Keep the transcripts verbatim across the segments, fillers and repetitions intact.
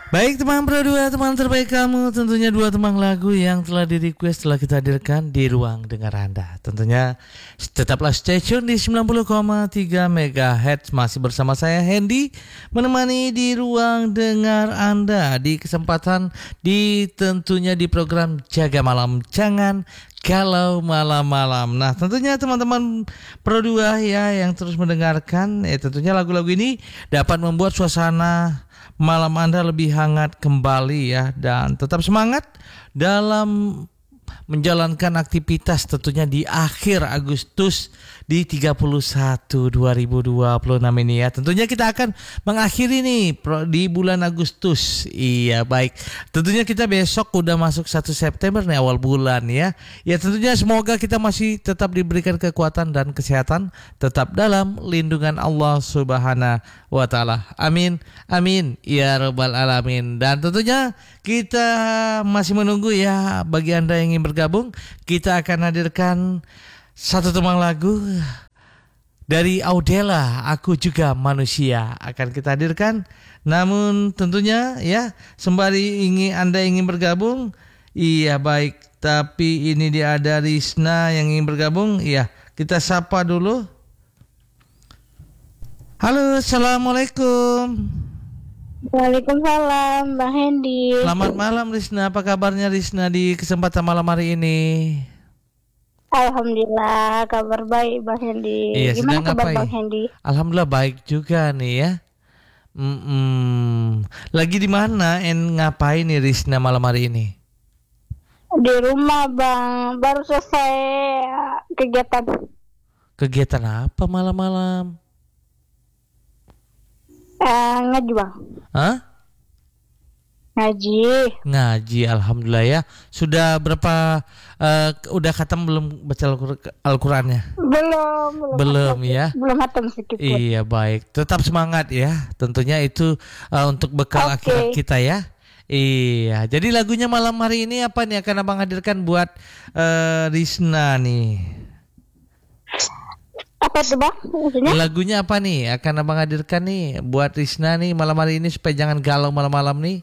Baik teman Pro dua, teman terbaik kamu. Tentunya dua teman lagu yang telah di request telah kita hadirkan di ruang dengar Anda. Tentunya tetaplah stay tune di sembilan puluh koma tiga megahertz. Masih bersama saya Hendy, menemani di ruang dengar Anda di kesempatan di tentunya di program Jaga Malam Jangan Galau Malam-Malam. Nah tentunya teman-teman Pro dua ya yang terus mendengarkan, eh, tentunya lagu-lagu ini dapat membuat suasana malam Anda lebih hangat kembali ya, dan tetap semangat dalam menjalankan aktivitas tentunya di akhir Agustus di tiga puluh satu dua ribu dua puluh enam ini ya. Tentunya kita akan mengakhiri nih di bulan Agustus. Iya baik. Tentunya kita besok udah masuk satu September nih, awal bulan ya. Ya tentunya semoga kita masih tetap diberikan kekuatan dan kesehatan, tetap dalam lindungan Allah Subhanahu wa taala. Amin. Amin ya rabbal alamin. Dan tentunya kita masih menunggu ya, bagi Anda yang ingin bergabung, kita akan hadirkan satu teman lagu dari Audela, Aku Juga Manusia, akan kita hadirkan. Namun tentunya ya, sembari ingin Anda ingin bergabung, iya baik, tapi ini dia ada Rizna yang ingin bergabung. Iya, kita sapa dulu. Halo, assalamualaikum. Waalaikumsalam, Bang Hendy. Selamat malam Rizna, apa kabarnya Rizna di kesempatan malam hari ini? Alhamdulillah, kabar baik Bang Hendy. Iya, gimana kabar ngapain? Bang Hendy? Alhamdulillah baik juga nih ya. Mm-mm. Lagi di mana? En ngapain nih Rizna malam hari ini? Di rumah Bang, baru selesai uh, kegiatan. Kegiatan apa malam-malam? Uh, ngaji Bang. Hah? Ngaji. Ngaji, alhamdulillah ya. Sudah berapa? Uh, udah khatam belum baca Al-Qurannya? Belum, belum. Belum hatam, ya. Belum hatam sedikit. Iya baik. Tetap semangat ya. Tentunya itu uh, untuk bekal Okay. akhirat kita ya. Iya. Jadi lagunya malam hari ini apa nih akan abang hadirkan buat uh, Rizna nih? Apa tuh Bang? Maksudnya? Lagunya apa nih akan abang hadirkan nih buat Rizna nih malam hari ini supaya jangan galau malam-malam nih?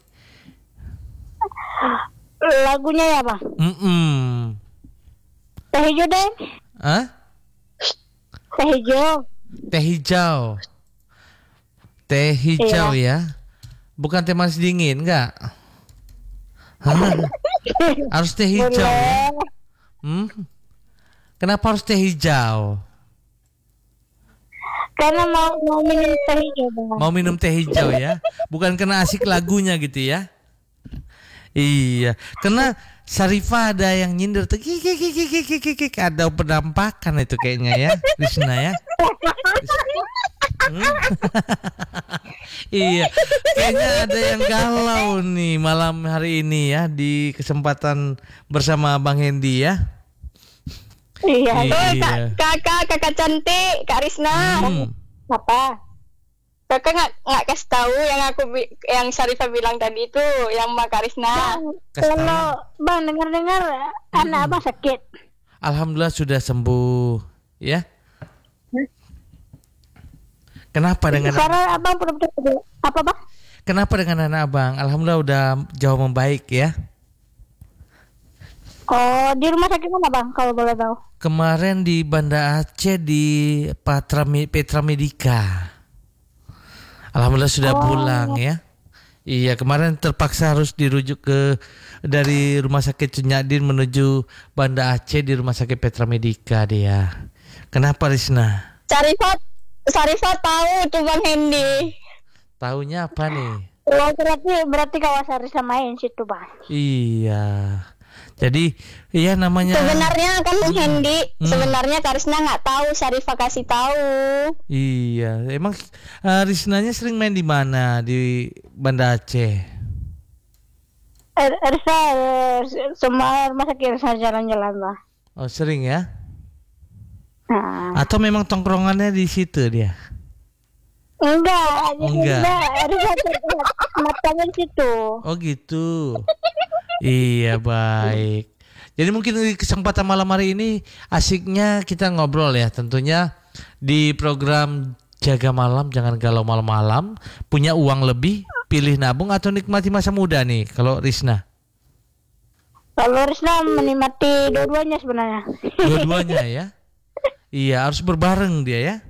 Lagunya ya Bang? Mm-mm. Teh hijau deh. Hah? Teh hijau. Teh hijau. Teh hijau ya. Bukan teh manis dingin enggak? Hah? Harus teh hijau ya? Hmm? Kenapa harus teh hijau? Karena mau mau minum teh hijau Bang. Mau minum teh hijau ya? Bukan karena asik lagunya gitu ya? Iya, karena Sarifah ada yang nyindir tuh, kiki kiki kiki kiki, ada penampakan itu kayaknya ya, Rizna ya. Hmm? Iya, kayaknya ada yang galau nih malam hari ini ya di kesempatan bersama Bang Hendy ya. Iya, Iya. tuh kak, kakak, kakak cantik, Kak Rizna. Hmm. Apa? Kakak nggak nggak kasih tahu yang aku bi- yang Syarifah bilang tadi itu yang Mbak Kak Rizna. Kasih tahu. Kalau Bang dengar-dengar anak Hmm. Abang sakit. Alhamdulillah sudah sembuh ya. Kenapa dengan Suara Abang betul-betul apa Bang? Kenapa dengan anak abang? Alhamdulillah udah jauh membaik ya. Oh, di rumah sakit mana Bang kalau boleh tahu? Kemarin di Banda Aceh di Patra Petra Medika. Alhamdulillah sudah Oh. pulang ya. Iya, kemarin terpaksa harus dirujuk ke dari Rumah Sakit Cunyadin menuju Banda Aceh di Rumah Sakit Petra Medika dia. Kenapa Rizna? Syarifah, Syarifah tahu tuh Bang Hendy. Taunya apa nih? Oh, berarti berarti kawasan Rizna main situ Bang. Iya. Jadi iya namanya. Sebenarnya kan Bang Hendy, Hmm. sebenarnya Kak Rizna nggak tahu, Syarifah kasih tahu. Iya, emang uh, Riznanya sering main di mana di Banda Aceh? Er- Rizna eh, semua rumah sakit Rizna jalan-jalan Bang. Oh sering ya? Nah. Atau memang tongkrongannya di situ dia? Enggak, Oh, enggak. Rizna matanya di situ. Oh gitu. Iya baik. Jadi mungkin di kesempatan malam hari ini asiknya kita ngobrol ya, tentunya di program Jaga Malam Jangan Galau Malam-Malam. Punya uang lebih, pilih nabung atau nikmati masa muda nih kalau Risna? Kalau Risna menikmati dua-duanya sebenarnya. Dua-duanya ya? Iya, harus berbareng dia ya?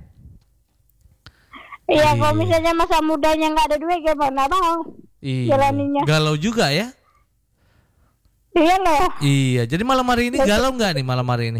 Iya, kalau misalnya masa mudanya nggak ada duit gimana bang? Iya. Jalaninya. Galau juga ya? Iya loh. Iya, jadi malam hari ini galau nggak nih malam hari ini?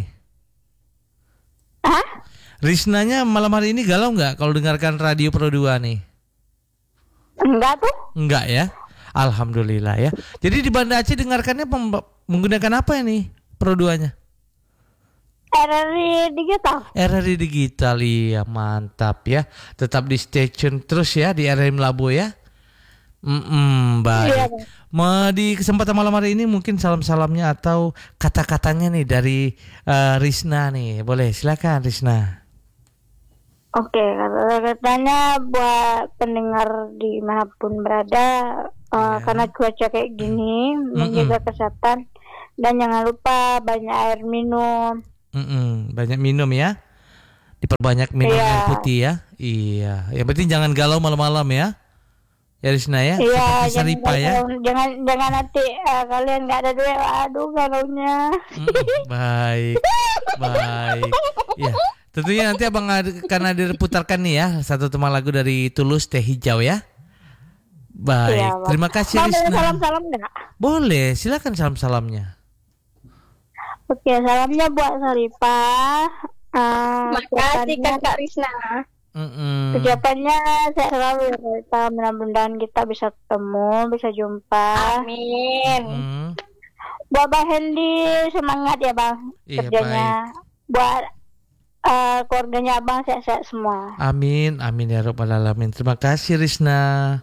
Hah? Risnanya malam hari ini galau nggak kalau dengarkan Radio Pro dua nih? Enggak tuh. Enggak ya? Alhamdulillah ya. Jadi di Banda Aceh dengarkannya pem- menggunakan apa ini Pro dua-nya? R R I Digital. R R I Digital, iya mantap ya. Tetap di stay tune terus ya di R R I Melabu ya. Mm-mm, baik. Iya. Ma, di kesempatan malam hari ini mungkin salam-salamnya atau kata-katanya nih dari uh, Risna nih. Boleh silakan Risna. Oke, kata-katanya buat pendengar dimanapun berada, uh, Iya. karena cuaca kayak gini, menjaga kesehatan dan jangan lupa banyak air minum. Mm-mm, banyak minum ya. Diperbanyak minum Iya. air putih ya. Iya. Yang penting jangan galau malam-malam ya. Ya Risna ya. Iya, Seperti Saripa jangan, ya. jangan jangan nanti uh, kalian nggak ada duit, aduh galaunya. Mm-mm, baik. Baik. Ya. Tentunya nanti abang akan ada putarkan nih ya satu tema lagu dari Tulus Teh Hijau ya. Baik. Iya, Bang. Terima kasih Mau Risna. salam-salam nggak? Boleh. Silakan salam-salamnya. Oke, salamnya buat Saripa. Uh, Makasih Kakak Risna. Mm-mm. Kegiatannya saya selalu ya, kita mudah-mudahan kita bisa ketemu, bisa jumpa. Amin. Mm. Buat Bang Hendy semangat ya Bang Iya, kerjanya. Buat uh, keluarganya Abang sehat-sehat semua. Amin, amin ya rabbal alamin. Terima kasih Risna.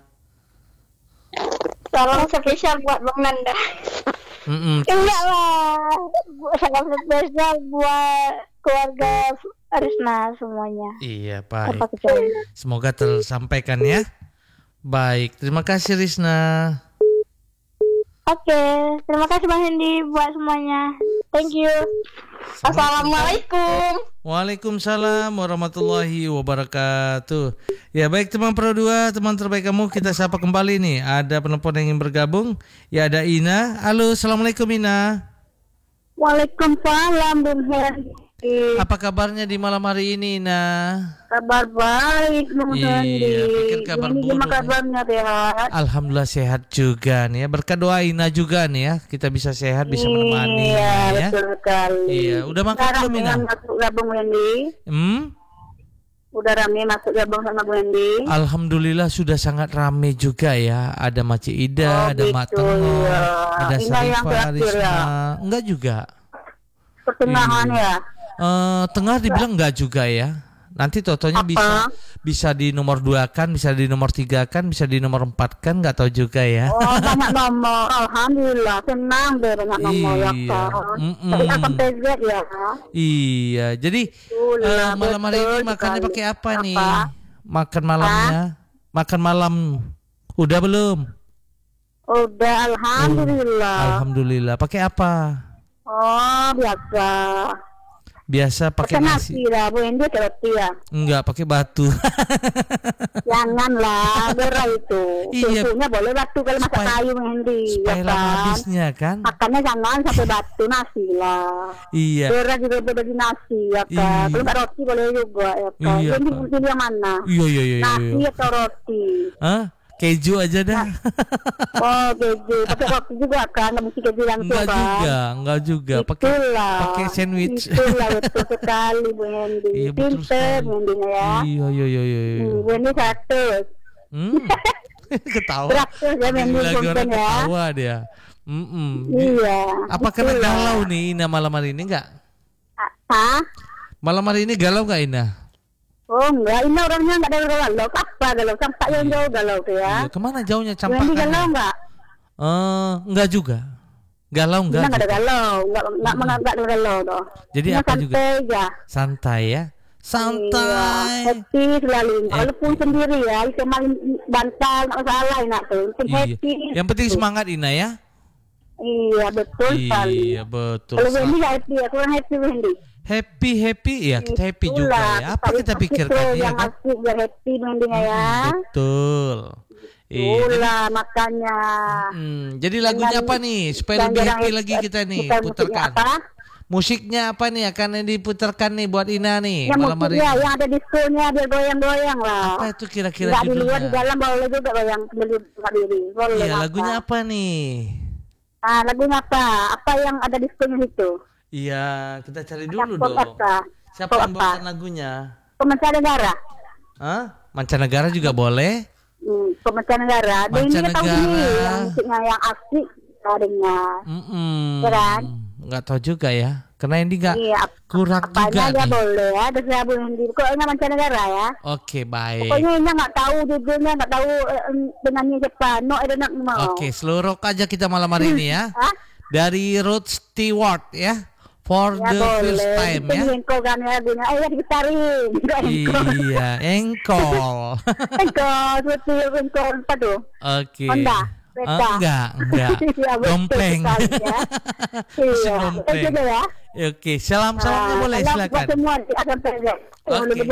Salam spesial buat Bang Nanda. Mm-mm. Enggak lah, Bu- salam spesial buat keluarga Risna semuanya. Iya Apa baik. kecuali. Semoga tersampaikan ya. Baik, terima kasih Risna. Oke, terima kasih Bang Hendy buat semuanya. Thank you. Assalamualaikum. Waalaikumsalam warahmatullahi wabarakatuh. Ya baik teman Pro dua, teman terbaik kamu, kita sapa kembali nih. Ada penelpon yang ingin bergabung. Ya ada Ina. Halo, assalamualaikum Ina. Waalaikumsalam Bung Hendy. Apa kabarnya di malam hari ini Ina? Kabar baik Bung Iya, Hendy. pikir kabar Ini buruk gimana nih. kabarnya sehat? Alhamdulillah sehat juga nih ya. Berkat doa Ina juga nih ya. Kita bisa sehat, bisa menemani Iya, ya. betul sekali. Iya, udah makan Udah belum rame Ina? yang masuk gabung Wendy. Hmm? Udah rame masuk gabung sama Bu Wendy. Alhamdulillah sudah sangat rame juga ya. Ada Maci Ida, Oh, ada Mak gitu, Tengah, ya. ada Ina yang Sarifah, terakhir Risma. ya? Enggak juga. Pertengahan Iya. ya. Eh, tengah dibilang enggak juga ya. Nanti totonya Apa? bisa bisa di nomor dua kan, bisa di nomor tiga kan, bisa di nomor empat kan, nggak tahu juga ya. Oh, banyak nomor. Alhamdulillah, senang deh banyak nomor ya Iya. kan. Mm-mm. Tapi akan T Z ya. Iya, jadi Betul, eh, ya, malam hari betul ini makannya sekali. pakai apa, nih? Apa? Makan malamnya? Makan malam udah belum? Udah, alhamdulillah. Alhamdulillah. Pakai apa? Oh, biasa. Biasa pakai Pakai nasi. nasi lah, Bu Wendy ada roti ya. Enggak, pakai batu. Janganlah, berat itu. Iya. Susunya boleh batu kalau masak Supaya- kayu Bu Wendy, ya Supaya lama kan. habisnya kan? Makannya jangan sampai batu nasi lah. Iya. Berat juga boleh di nasi ya kan. Iya. Kalau nggak roti boleh juga ya kan. Iya, Jadi Pak. pilih yang mana? Iya iya iya. Nasi iya. atau roti? Hah? Keju aja dah. Oh keju, pakai roti juga kan? Nggak mesti keju langsung Enggak kan? juga, enggak juga. Pakai Itulah. pakai sandwich. Itulah betul sekali Bu Hendy. Iya, betul Pinter sekali. Bu Hendy ya. Iya iya iya iya. iya. Hmm, Bu Hendy satu. Hmm. Ketawa. Beratus ya Bu Hendy Lagi orang punten ya. ketawa dia. Mm-mm. Iya. Apa karena itulah. galau nih Ina malam hari ini enggak? Hah? Malam hari ini galau enggak Ina? Oh enggak, ini orangnya enggak ada galau. Apa galau? Campak yang jauh galau tuh ya. Iya, kemana jauhnya Bu Hendy galau campakannya? enggak? Eh, enggak juga. Galau enggak? Kita enggak ada juga. galau, enggak enggak Hmm. enggak ada galau tuh. Jadi Cuma apa juga? santai aja. Santai ya. Iya, Santai. happy selalu. Happy. Walaupun sendiri ya, itu main bantal enggak masalah enak tuh. Penting Iya. happy. Yang penting semangat Ina ya. Iya, betul sekali. Iya, betul. Kalau Wendy Sa- enggak happy, aku orang happy Wendy. Happy happy ya, kita happy juga ya. Apa kita pikirkan ya yang kan? asik biar happy Wendy ya. Hmm, betul. Iya, jadi, Itulah makanya. hmm, jadi lagunya Dengan- apa nih supaya dan lebih jarang happy ikut- lagi kita nih bukan musiknya putarkan. apa? Musiknya apa nih akan diputarkan nih buat Ina nih Yang malam hari musiknya ini? yang ada diskonya biar goyang-goyang lah. Apa itu kira-kira Nggak di luar, di judulnya? dalam boleh juga goyang beli diri. Boleh. Iya, apa. lagunya apa nih? Ah, lagunya apa? Apa yang ada diskonya itu? Iya, kita cari dulu Pop dong. apa? Siapa Pop yang apa? bawakan lagunya? Pemecahan negara. Hah? Mancanegara juga boleh? Hmm, pemecahan negara. Dan ini kita tahu Mancanegara. sendiri yang musiknya yang asik kita dengar. Mm-mm. Kan? Nggak tahu juga ya. Karena ini nggak Iya, ap- kurang apanya juga aja nih. boleh ya. Ada saya sendiri. Pokoknya mancanegara ya. Oke, baik. Pokoknya ini nggak tahu judulnya, nggak tau eh, penyanyi siapa. No, I don't know. Oke, seluruh aja kita malam hari ini ya. Hah? Dari Rod Stewart ya. For Ya the boleh. first time Itu ya. Engkau kan ya lagunya. Ayo digitarin. Iya, engkol. Engkau, seperti engkau apa tuh? Oke. Honda, Eh, kereta. enggak, enggak. Iya, betul Dompleng. sekali, ya. Masih Iya, dompleng. itu ya. Oke, salam-salamnya Ah, boleh salam silakan. buat semua di atas P Z. Oke.